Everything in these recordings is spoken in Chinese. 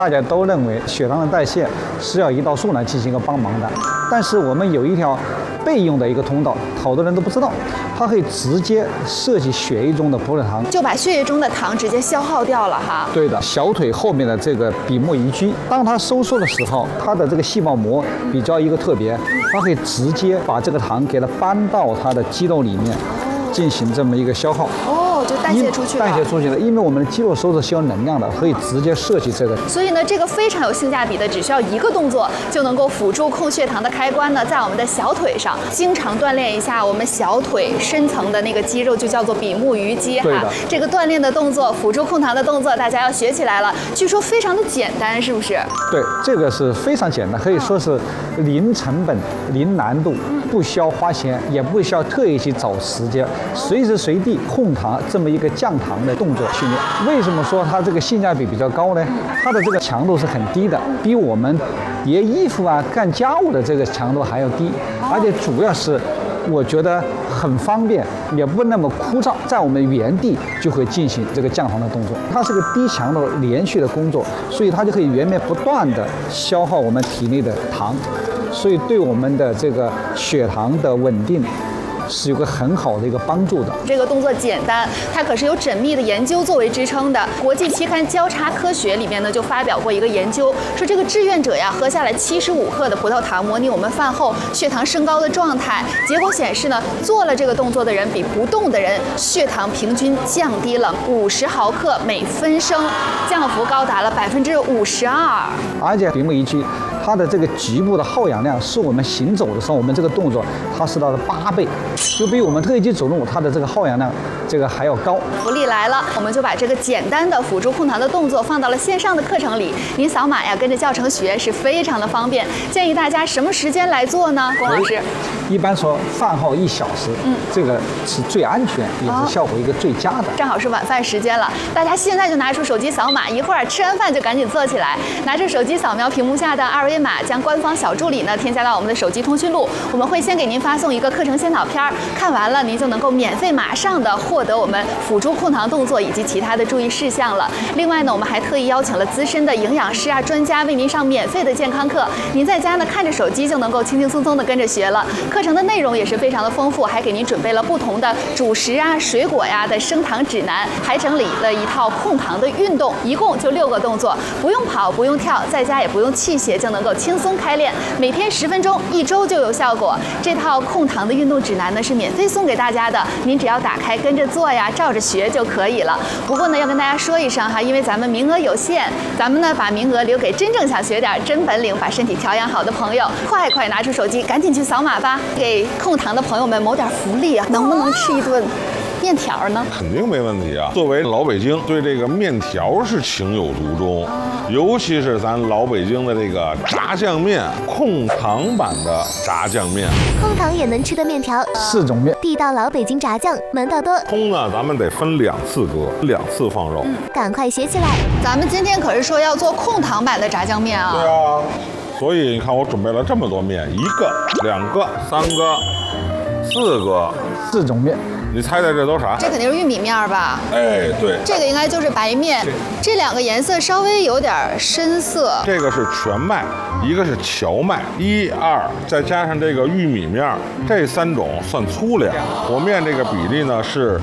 大家都认为血糖的代谢是要胰岛素来进行一个帮忙的，但是我们有一条备用的一个通道，好多人都不知道，它可以直接摄取血液中的葡萄糖， 就把血液中的糖直接消耗掉了哈。 对的，小腿后面的这个比目鱼肌，当它收缩的时候，它的这个细胞膜比较一个特别，它可以直接把这个糖给它搬到它的肌肉里面，进行这么一个消耗。 就代谢出去了， 代谢出去了，因为我们的肌肉收是需要能量的，可以直接摄取这个。 所以呢，这个非常有性价比的，只需要一个动作就能够辅助控血糖的开关呢，在我们的小腿上，经常锻炼一下我们小腿深层的那个肌肉，就叫做比目鱼肌哈。这个锻炼的动作，辅助控糖的动作，大家要学起来了。据说非常的简单，是不是？ 对，这个是非常简单，可以说是零成本、零难度，不需要花钱，也不需要特意去找时间，随时随地控糖。这么一个降糖的动作训练，为什么说它这个性价比比较高呢？它的这个强度是很低的，比我们叠衣服啊、干家务的这个强度还要低，而且主要是我觉得很方便，也不那么枯燥，在我们原地就会进行这个降糖的动作。它是个低强度连续的工作，所以它就可以源源不断的消耗我们体内的糖，所以对我们的这个血糖的稳定是有个很好的一个帮助的。 这个动作简单，它可是有缜密的研究作为支撑的。国际期刊《交叉科学》里面呢就发表过一个研究，说这个志愿者呀喝下来75克的葡萄糖，模拟我们饭后血糖升高的状态。结果显示呢，做了这个动作的人比不动的人血糖平均降低了50毫克每分升，降幅高达了52%。 而且比目鱼肌它的这个局部的耗氧量是我们行走的时候，我们这个动作它是它的8倍，就比我们特技走路它的这个耗氧量这个还要高。 福利来了，我们就把这个简单的辅助控糖的动作放到了线上的课程里，您扫码呀，跟着教程学是非常的方便。建议大家什么时间来做呢？龚老师， 一般说饭后1小时，这个是最安全，也是效果一个最佳的。 正好是晚饭时间了，大家现在就拿出手机扫码，一会儿吃完饭就赶紧做起来。拿着手机扫描屏幕下的2维码，将官方小助理呢添加到我们的手机通讯录，我们会先给您发送一个课程先导片，看完了您就能够免费马上的获得我们辅助控糖动作以及其他的注意事项了。另外呢，我们还特意邀请了资深的营养师啊、专家为您上免费的健康课，您在家呢看着手机就能够轻轻松松的跟着学了。课程的内容也是非常的丰富，还给您准备了不同的主食啊、水果呀的升糖指南，还整理了一套控糖的运动，一共就6个动作，不用跑，不用跳，在家也不用器械就能够轻松开练，每天10分钟，1周就有效果。这套控糖的运动指南呢是免费送给大家的，您只要打开跟着做呀，照着学就可以了。不过呢，要跟大家说一声哈，因为咱们名额有限，咱们呢把名额留给真正想学点真本领、把身体调养好的朋友，快拿出手机，赶紧去扫码吧，给控糖的朋友们谋点福利啊！能不能吃一顿面条呢？ 肯定没问题啊！作为老北京，对这个面条是情有独钟，尤其是咱老北京的这个炸酱面，控糖版的炸酱面， 控糖也能吃的面条 ，4种面， 地道老北京炸酱，门道多。 葱呢，咱们得分2次搁，2次放肉。 赶快学起来！ 咱们今天可是说要做控糖版的炸酱面啊！ 对啊，所以你看我准备了这么多面，1个、2个、3个、4个 ，4种面。 你猜猜这都啥？ 这肯定是玉米面吧？ 哎，对， 这个应该就是白面。这2个颜色稍微有点深色。 这个是全麦，一个是荞麦，1、2，再加上这个玉米面，这3种算粗粮。和面这个比例呢是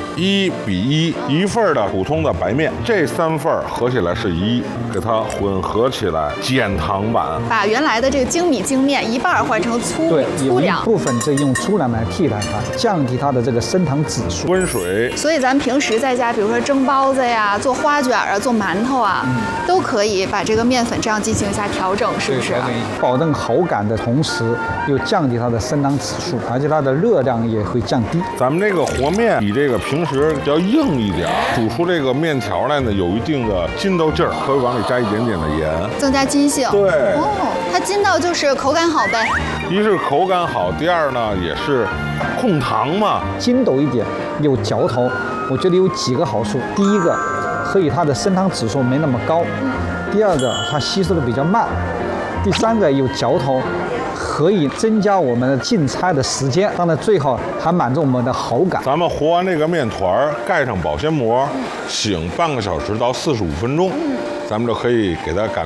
1比1，1份的普通的白面，这3份合起来是1，给它混合起来，减糖版。 把原来的这个精米精面一半换成粗粮， 部分这用粗粮来替代它，降低它的这个升糖指数。 温水。 所以咱平时在家，比如说蒸包子呀、做花卷啊、做馒头啊，都可以把这个面粉这样进行一下调整，是不是？ 保证口感的同时，又降低它的升糖指数，而且它的热量也会降低。 咱们这个和面比这个平时要硬一点，煮出这个面条来呢，有一定的筋道劲儿，可以往里加一点点的盐， 增加筋性。 对， 它筋道就是口感好呗。 一是口感好，第二呢也是控糖嘛， 筋斗一点，有嚼头，我觉得有几个好处。第一个，可以它的升糖指数没那么高；第二个，它吸收的比较慢；第三个，有嚼头，可以增加我们的进餐的时间，当然最好还满足我们的好感。 咱们和完这个面团，盖上保鲜膜，醒半个小时到45分钟。 咱们就可以给它擀